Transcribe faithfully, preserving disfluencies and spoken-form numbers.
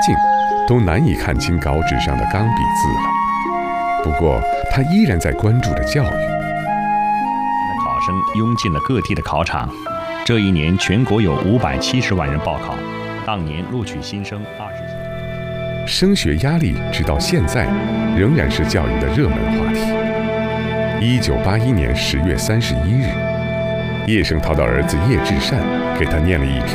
镜都难以看清稿纸上的钢笔字了。不过，他依然在关注着教育。 考生涌进了各地的考场。这一年，全国有五百七十万人报考，当年录取新生二十。 升学压力直到现在仍然是教育的热门话题。一九八一年十月三十一日，叶圣陶的儿子叶至善给他念了一篇